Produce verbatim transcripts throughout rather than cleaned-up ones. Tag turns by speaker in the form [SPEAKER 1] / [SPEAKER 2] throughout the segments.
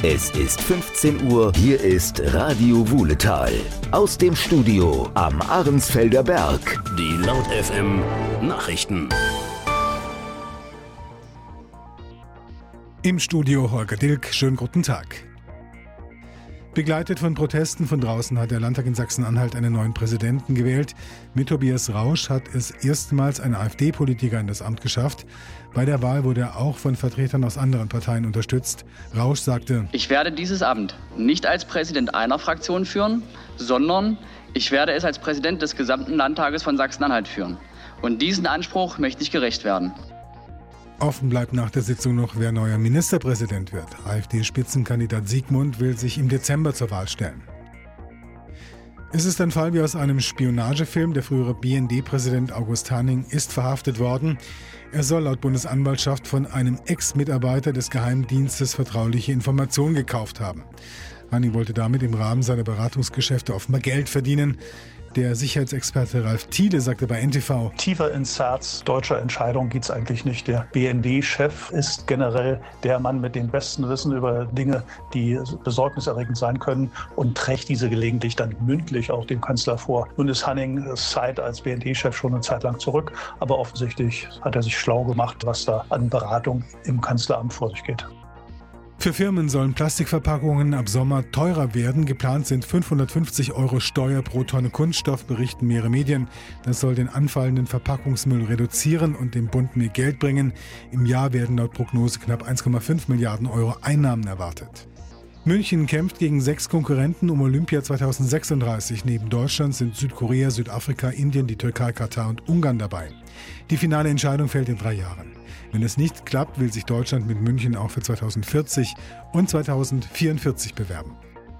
[SPEAKER 1] Es ist fünfzehn Uhr, hier ist Radio Wuhletal. Aus dem Studio am Ahrensfelder Berg.
[SPEAKER 2] Die Laut F M Nachrichten.
[SPEAKER 3] Im Studio Holger Dilk, schönen guten Tag. Begleitet von Protesten von draußen hat der Landtag in Sachsen-Anhalt einen neuen Präsidenten gewählt. Mit Tobias Rausch hat es erstmals ein AfD-Politiker in das Amt geschafft. Bei der Wahl wurde er auch von Vertretern aus anderen Parteien unterstützt. Rausch sagte:
[SPEAKER 4] Ich werde dieses Amt nicht als Präsident einer Fraktion führen, sondern ich werde es als Präsident des gesamten Landtages von Sachsen-Anhalt führen. Und diesen Anspruch möchte ich gerecht werden.
[SPEAKER 3] Offen bleibt nach der Sitzung noch, wer neuer Ministerpräsident wird. AfD-Spitzenkandidat Siegmund will sich im Dezember zur Wahl stellen. Es ist ein Fall wie aus einem Spionagefilm. Der frühere B N D-Präsident August Hanning ist verhaftet worden. Er soll laut Bundesanwaltschaft von einem Ex-Mitarbeiter des Geheimdienstes vertrauliche Informationen gekauft haben. Hanning wollte damit im Rahmen seiner Beratungsgeschäfte offenbar Geld verdienen. Der Sicherheitsexperte Ralf Thiele sagte bei N T V:
[SPEAKER 5] Tiefer ins Herz deutscher Entscheidungen geht es eigentlich nicht. Der B N D-Chef ist generell der Mann mit dem besten Wissen über Dinge, die besorgniserregend sein können, und trägt diese gelegentlich dann mündlich auch dem Kanzler vor. Nun ist Hannings Zeit als B N D-Chef schon eine Zeit lang zurück, aber offensichtlich hat er sich schlau gemacht, was da an Beratung im Kanzleramt vor sich geht.
[SPEAKER 3] Für Firmen sollen Plastikverpackungen ab Sommer teurer werden. Geplant sind fünfhundertfünfzig Euro Steuer pro Tonne Kunststoff, berichten mehrere Medien. Das soll den anfallenden Verpackungsmüll reduzieren und dem Bund mehr Geld bringen. Im Jahr werden laut Prognose knapp eins Komma fünf Milliarden Euro Einnahmen erwartet. München kämpft gegen sechs Konkurrenten um Olympia zweitausendsechsunddreißig. Neben Deutschland sind Südkorea, Südafrika, Indien, die Türkei, Katar und Ungarn dabei. Die finale Entscheidung fällt in drei Jahren. Wenn es nicht klappt, will sich Deutschland mit München auch für zweitausendvierzig und zweitausendvierundvierzig bewerben.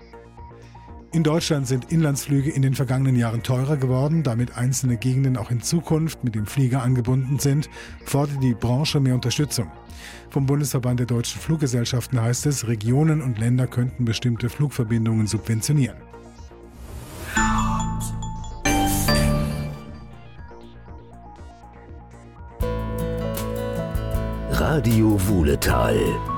[SPEAKER 3] In Deutschland sind Inlandsflüge in den vergangenen Jahren teurer geworden. Damit einzelne Gegenden auch in Zukunft mit dem Flieger angebunden sind, fordert die Branche mehr Unterstützung. Vom Bundesverband der deutschen Fluggesellschaften heißt es, Regionen und Länder könnten bestimmte Flugverbindungen subventionieren.
[SPEAKER 1] Radio Wuhletal.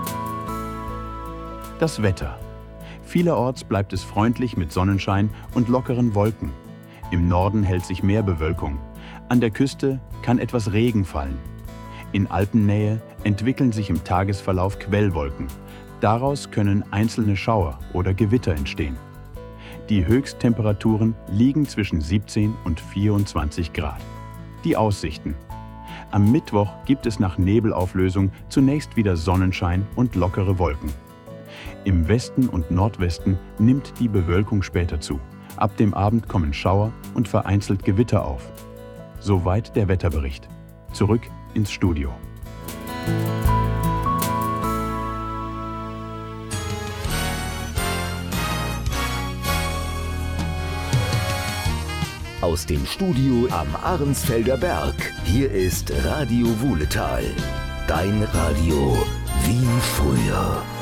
[SPEAKER 6] Das Wetter. Vielerorts bleibt es freundlich mit Sonnenschein und lockeren Wolken. Im Norden hält sich mehr Bewölkung. An der Küste kann etwas Regen fallen. In Alpennähe entwickeln sich im Tagesverlauf Quellwolken. Daraus können einzelne Schauer oder Gewitter entstehen. Die Höchsttemperaturen liegen zwischen siebzehn und vierundzwanzig Grad. Die Aussichten. Am Mittwoch gibt es nach Nebelauflösung zunächst wieder Sonnenschein und lockere Wolken. Im Westen und Nordwesten nimmt die Bewölkung später zu. Ab dem Abend kommen Schauer und vereinzelt Gewitter auf. Soweit der Wetterbericht. Zurück ins Studio.
[SPEAKER 1] Aus dem Studio am Ahrensfelder Berg. Hier ist Radio Wuhletal. Dein Radio wie früher.